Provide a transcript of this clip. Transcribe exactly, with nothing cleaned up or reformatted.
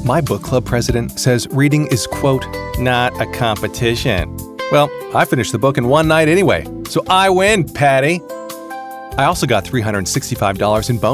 My book club president says reading is, quote, not a competition. Well, I finished the book in one night anyway, so I win, Patty. I also got three hundred sixty-five dollars in bonus